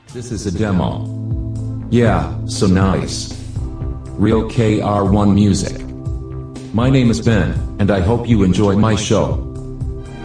This is a demo. Yeah, so nice. Real KR1 music. My name is Ben, and I hope you enjoy my show.